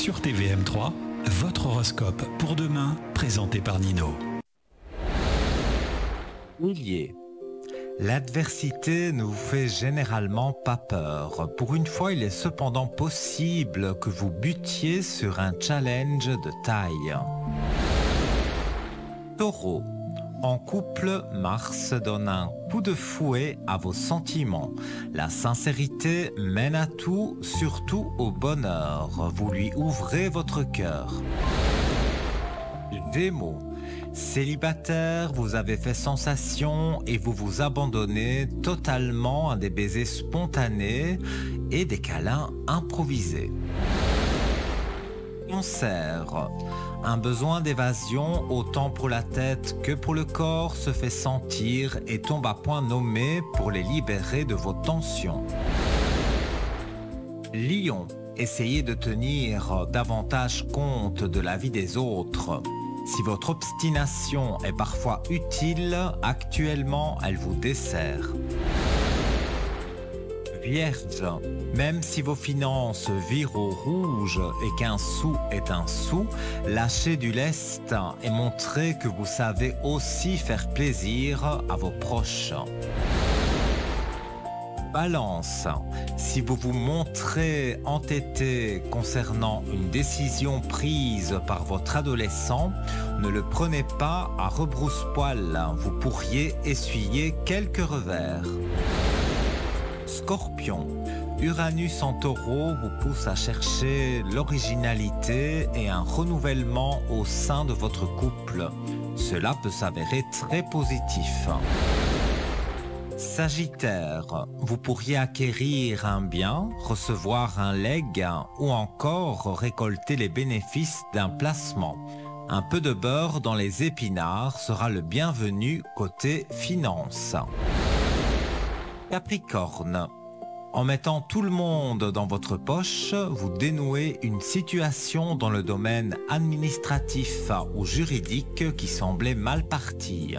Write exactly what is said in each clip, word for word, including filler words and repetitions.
Sur T V M trois, votre horoscope pour demain, présenté par Nino. Bélier. L'adversité ne vous fait généralement pas peur. Pour une fois, il est cependant possible que vous butiez sur un challenge de taille. Taureau. En couple, Mars donne un coup de fouet à vos sentiments. La sincérité mène à tout, surtout au bonheur. Vous lui ouvrez votre cœur. Gémeaux. Célibataire, vous avez fait sensation et vous vous abandonnez totalement à des baisers spontanés et des câlins improvisés. Cancer. Un besoin d'évasion, autant pour la tête que pour le corps, se fait sentir et tombe à point nommé pour les libérer de vos tensions. Lion. Essayez de tenir davantage compte de la vie des autres. Si votre obstination est parfois utile, actuellement, elle vous dessert. Vierge, même si vos finances virent au rouge et qu'un sou est un sou, lâchez du lest et montrez que vous savez aussi faire plaisir à vos proches. Balance, si vous vous montrez entêté concernant une décision prise par votre adolescent, ne le prenez pas à rebrousse-poil, vous pourriez essuyer quelques revers. Scorpion, Uranus en taureau vous pousse à chercher l'originalité et un renouvellement au sein de votre couple. Cela peut s'avérer très positif. Sagittaire, vous pourriez acquérir un bien, recevoir un legs ou encore récolter les bénéfices d'un placement. Un peu de beurre dans les épinards sera le bienvenu côté finance. Capricorne, en mettant tout le monde dans votre poche, vous dénouez une situation dans le domaine administratif ou juridique qui semblait mal partie.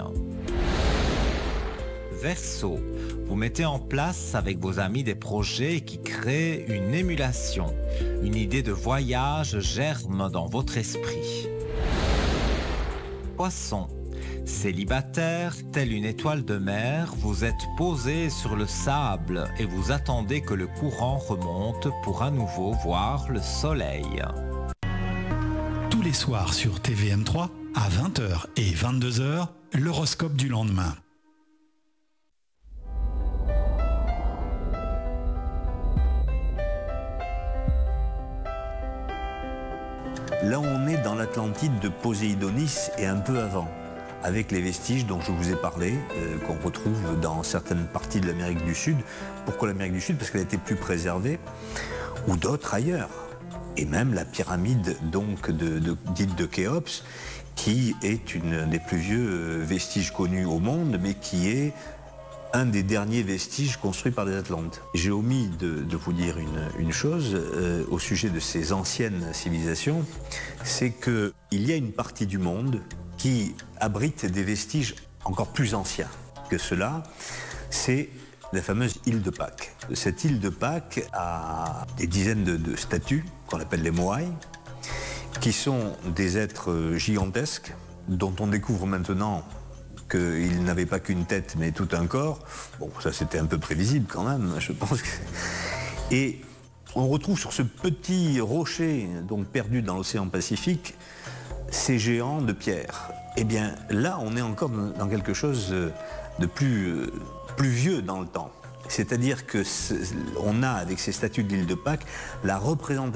Verseau, vous mettez en place avec vos amis des projets qui créent une émulation. Une idée de voyage germe dans votre esprit. Poisson, célibataire, telle une étoile de mer, vous êtes posé sur le sable et vous attendez que le courant remonte pour à nouveau voir le soleil. Tous les soirs sur T V M trois, à vingt heures et vingt-deux heures, l'horoscope du lendemain. Là, on est dans l'Atlantide de Poséidonis et un peu avant, avec les vestiges dont je vous ai parlé, euh, qu'on retrouve dans certaines parties de l'Amérique du Sud. Pourquoi l'Amérique du Sud? Parce qu'elle a été plus préservée, ou d'autres ailleurs. Et même la pyramide donc de, de, dite de Khéops, qui est une des plus vieux vestiges connus au monde, mais qui est un des derniers vestiges construits par des Atlantes. J'ai omis de, de vous dire une, une chose euh, au sujet de ces anciennes civilisations, c'est qu'il y a une partie du monde qui abrite des vestiges encore plus anciens que cela, c'est la fameuse île de Pâques. Cette île de Pâques a des dizaines de, de statues qu'on appelle les Moai, qui sont des êtres gigantesques dont on découvre maintenant qu'il n'avait pas qu'une tête mais tout un corps. Bon, ça c'était un peu prévisible quand même, je pense que... Et on retrouve sur ce petit rocher donc perdu dans l'océan Pacifique ces géants de pierre. Eh bien là on est encore dans quelque chose de plus, plus vieux dans le temps. C'est-à-dire qu'on a avec ces statues de l'île de Pâques la représentation